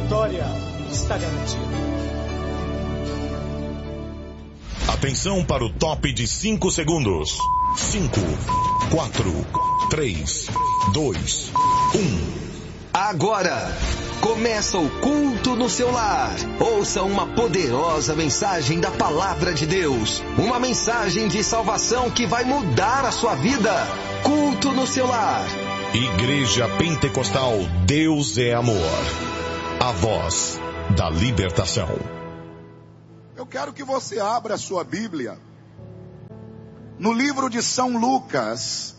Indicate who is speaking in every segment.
Speaker 1: vitória está garantida.
Speaker 2: Atenção para o top de 5 segundos. 5, 4, 3, 2, 1.
Speaker 3: Agora começa o culto no seu lar. Ouça uma poderosa mensagem da palavra de Deus. Uma mensagem de salvação que vai mudar a sua vida. Culto no seu lar.
Speaker 2: Igreja Pentecostal Deus é Amor. A voz da libertação.
Speaker 4: Eu quero que você abra a sua Bíblia no livro de São Lucas,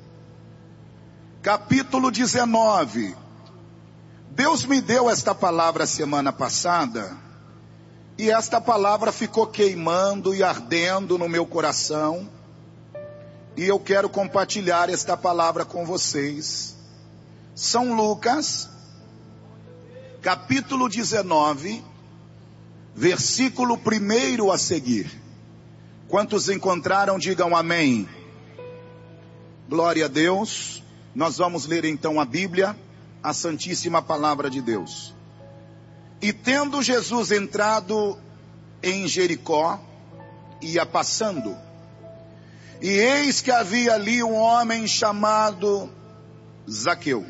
Speaker 4: capítulo 19. Deus me deu esta palavra semana passada, e esta palavra ficou queimando e ardendo no meu coração, e eu quero compartilhar esta palavra com vocês. São Lucas, capítulo 19, versículo 1 a seguir. Quantos encontraram, digam amém. Glória a Deus. Nós vamos ler então a Bíblia, a Santíssima Palavra de Deus. E tendo Jesus entrado em Jericó, ia passando. E eis que havia ali um homem chamado Zaqueu.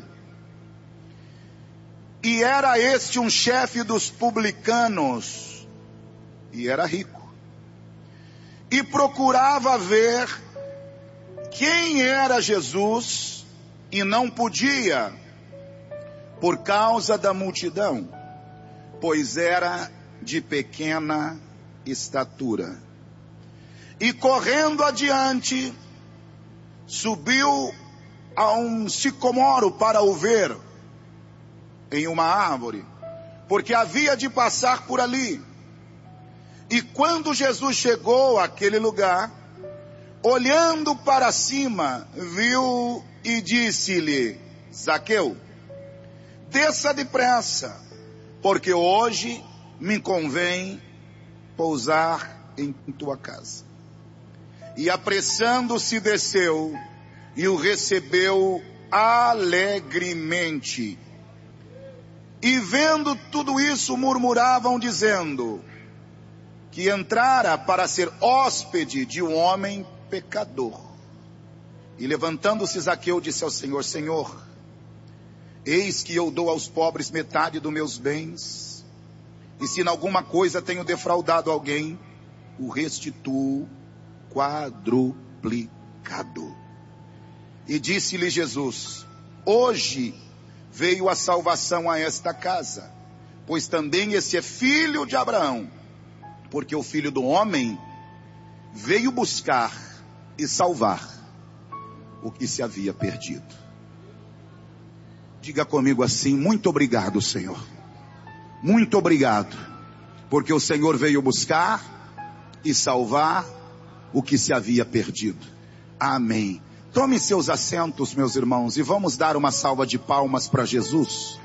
Speaker 4: E era este um chefe dos publicanos, e era rico. E procurava ver quem era Jesus, e não podia, por causa da multidão, pois era de pequena estatura. E correndo adiante, subiu a um sicomoro para o ver em uma árvore, porque havia de passar por ali. E quando Jesus chegou àquele lugar, olhando para cima, viu e disse-lhe: Zaqueu, desça depressa, porque hoje me convém pousar em tua casa. E apressando-se desceu e o recebeu alegremente. E vendo tudo isso murmuravam dizendo que entrara para ser hóspede de um homem pecador. E levantando-se Zaqueu disse ao Senhor: Senhor, eis que eu dou aos pobres metade dos meus bens, e se em alguma coisa tenho defraudado alguém, o restituo quadruplicado. E disse-lhe Jesus: hoje veio a salvação a esta casa, pois também esse é filho de Abraão, porque o Filho do Homem veio buscar e salvar o que se havia perdido. Diga comigo assim: muito obrigado, Senhor. Muito obrigado, porque o Senhor veio buscar e salvar o que se havia perdido. Amém. Tome seus assentos, meus irmãos, e vamos dar uma salva de palmas para Jesus.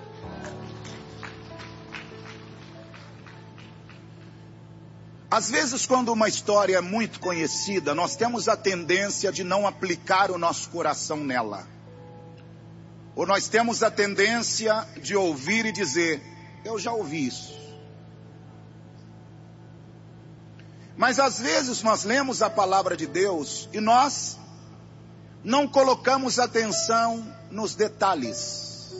Speaker 4: Às vezes, quando uma história é muito conhecida, nós temos a tendência de não aplicar o nosso coração nela. Ou nós temos a tendência de ouvir e dizer: eu já ouvi isso. Mas às vezes nós lemos a palavra de Deus e nós não colocamos atenção nos detalhes.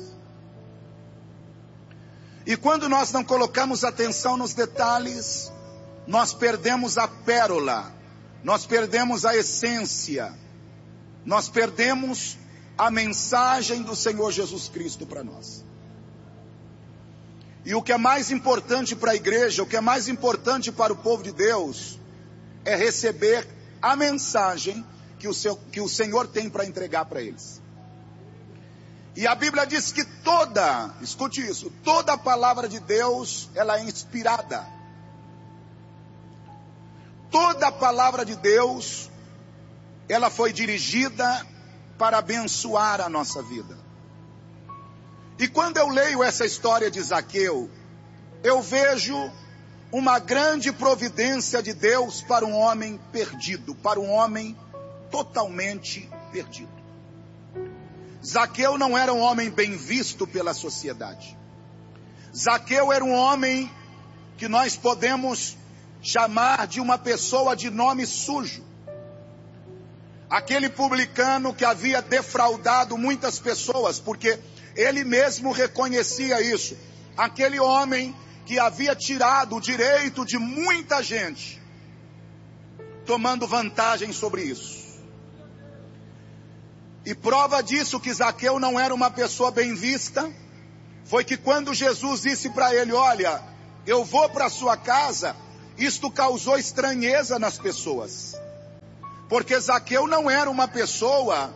Speaker 4: E quando nós não colocamos atenção nos detalhes, nós perdemos a pérola, nós perdemos a essência, nós perdemos a mensagem do Senhor Jesus Cristo para nós. E o que é mais importante para a igreja, o que é mais importante para o povo de Deus, é receber a mensagem que o Senhor tem para entregar para eles. E a Bíblia diz que escute isso, toda a palavra de Deus, ela é inspirada. Toda a palavra de Deus, ela foi dirigida para abençoar a nossa vida. E quando eu leio essa história de Zaqueu, eu vejo uma grande providência de Deus para um homem perdido, para um homem totalmente perdido. Zaqueu não era um homem bem visto pela sociedade. Zaqueu era um homem que nós podemos chamar de uma pessoa de nome sujo. Aquele publicano que havia defraudado muitas pessoas, porque ele mesmo reconhecia isso. Aquele homem que havia tirado o direito de muita gente, tomando vantagem sobre isso. E prova disso que Zaqueu não era uma pessoa bem vista, foi que quando Jesus disse para ele, olha, eu vou para a sua casa, isto causou estranheza nas pessoas. Porque Zaqueu não era uma pessoa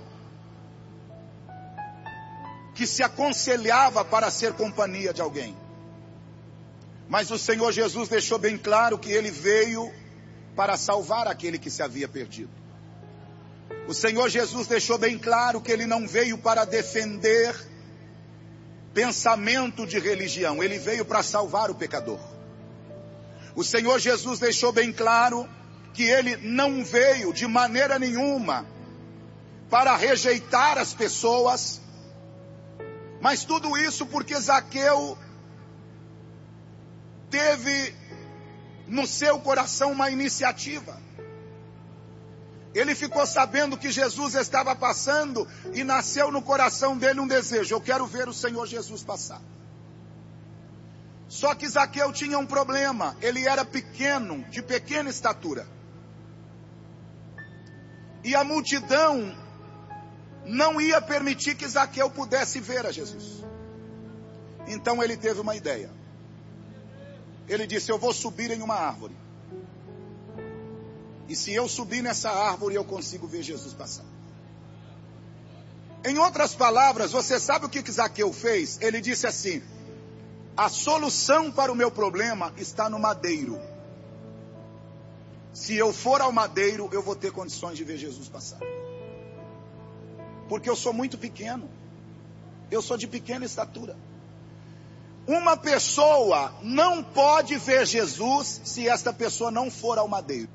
Speaker 4: que se aconselhava para ser companhia de alguém. Mas o Senhor Jesus deixou bem claro que ele veio para salvar aquele que se havia perdido. O Senhor Jesus deixou bem claro que ele não veio para defender pensamento de religião, ele veio para salvar o pecador. O Senhor Jesus deixou bem claro que ele não veio de maneira nenhuma para rejeitar as pessoas, mas tudo isso porque Zaqueu teve no seu coração uma iniciativa. Ele ficou sabendo que Jesus estava passando e nasceu no coração dele um desejo, eu quero ver o Senhor Jesus passar. Só que Zaqueu tinha um problema, ele era pequeno, de pequena estatura. E a multidão não ia permitir que Zaqueu pudesse ver a Jesus. Então ele teve uma ideia. Ele disse, eu vou subir em uma árvore. E se eu subir nessa árvore, eu consigo ver Jesus passar. Em outras palavras, você sabe o que Zaqueu fez? Ele disse assim, a solução para o meu problema está no madeiro. Se eu for ao madeiro, eu vou ter condições de ver Jesus passar. Porque eu sou muito pequeno. Eu sou de pequena estatura. Uma pessoa não pode ver Jesus se esta pessoa não for ao madeiro.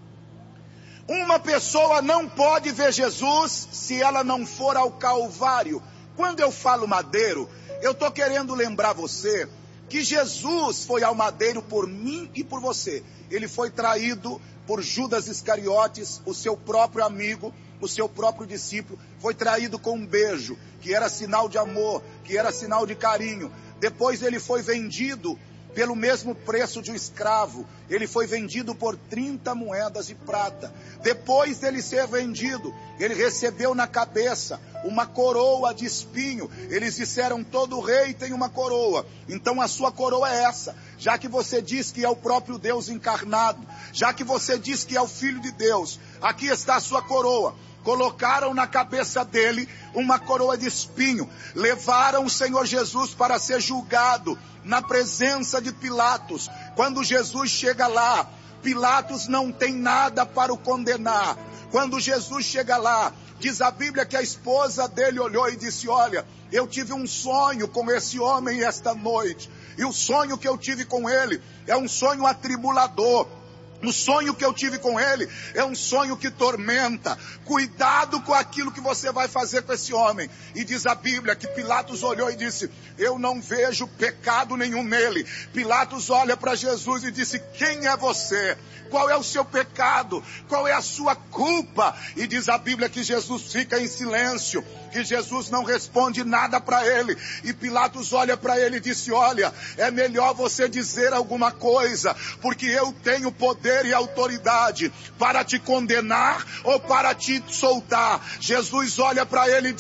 Speaker 4: Uma pessoa não pode ver Jesus se ela não for ao Calvário. Quando eu falo madeiro, eu estou querendo lembrar você que Jesus foi ao madeiro por mim e por você. Ele foi traído por Judas Iscariotes, o seu próprio amigo, o seu próprio discípulo. Foi traído com um beijo, que era sinal de amor, que era sinal de carinho. Depois ele foi vendido pelo mesmo preço de um escravo. Ele foi vendido por 30 moedas de prata. Depois dele ser vendido, ele recebeu na cabeça uma coroa de espinho. Eles disseram, todo rei tem uma coroa. Então a sua coroa é essa. Já que você diz que é o próprio Deus encarnado, já que você diz que é o Filho de Deus, aqui está a sua coroa. Colocaram na cabeça dele uma coroa de espinho. Levaram o Senhor Jesus para ser julgado na presença de Pilatos. Quando Jesus chega lá, Pilatos não tem nada para o condenar. Quando Jesus chega lá, diz a Bíblia que a esposa dele olhou e disse, olha, eu tive um sonho com esse homem esta noite. E o sonho que eu tive com ele é um sonho atribulador. O sonho que eu tive com ele é um sonho que tormenta. Cuidado com aquilo que você vai fazer com esse homem. E diz a Bíblia que Pilatos olhou e disse, eu não vejo pecado nenhum nele. Pilatos olha para Jesus e disse, quem é você? Qual é o seu pecado? Qual é a sua culpa? E diz a Bíblia que Jesus fica em silêncio, que Jesus não responde nada para ele. E Pilatos olha para ele e disse, olha, é melhor você dizer alguma coisa, porque eu tenho poder e autoridade para te condenar ou para te soltar. Jesus olha para ele e